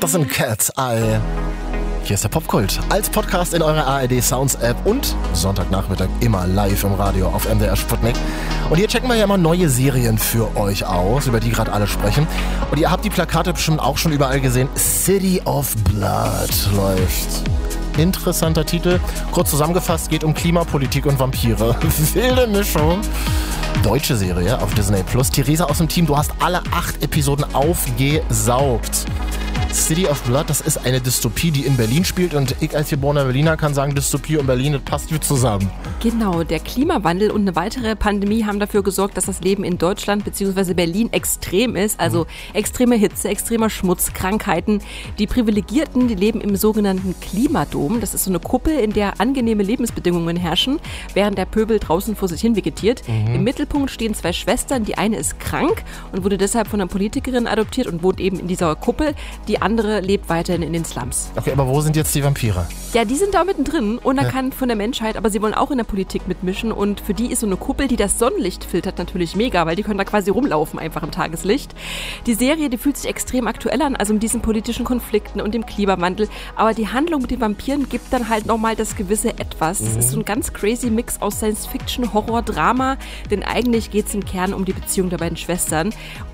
Das sind Cat's Eye. Hier ist der Popkult. Als Podcast in eurer ARD Sounds App und Sonntagnachmittag immer live im Radio auf MDR Sputnik. Und hier checken wir ja immer neue Serien für euch aus, über die gerade alle sprechen. Und ihr habt die Plakate bestimmt auch schon überall gesehen. City of Blood läuft. Interessanter Titel. Kurz zusammengefasst, geht um Klimapolitik und Vampire. Wilde Mischung. Deutsche Serie auf Disney Plus. Theresa aus dem Team, du hast alle 8 Episoden aufgesaugt. City of Blood, das ist eine Dystopie, die in Berlin spielt, und ich als geborener Berliner kann sagen, Dystopie und Berlin, das passt gut zusammen. Genau, der Klimawandel und eine weitere Pandemie haben dafür gesorgt, dass das Leben in Deutschland bzw. Berlin extrem ist, also extreme Hitze, extremer Schmutz, Krankheiten. Die Privilegierten, die leben im sogenannten Klimadom. Das ist so eine Kuppel, in der angenehme Lebensbedingungen herrschen, während der Pöbel draußen vor sich hin vegetiert. Im Mittelpunkt stehen 2 Schwestern, die eine ist krank und wurde deshalb von einer Politikerin adoptiert und wohnt eben in dieser Kuppel. Die andere lebt weiterhin in den Slums. Okay, aber wo sind jetzt die Vampire? Ja, die sind da mittendrin, unerkannt von der Menschheit, aber sie wollen auch in der Politik mitmischen, und für die ist so eine Kuppel, die das Sonnenlicht filtert, natürlich mega, weil die können da quasi rumlaufen, einfach im Tageslicht. Die Serie, die fühlt sich extrem aktuell an, also mit diesen politischen Konflikten und dem Klimawandel, aber die Handlung mit den Vampiren gibt dann halt nochmal das gewisse Etwas. Es ist so ein ganz crazy Mix aus Science-Fiction, Horror, Drama, denn eigentlich geht es im Kern um die Beziehung der beiden Schwestern.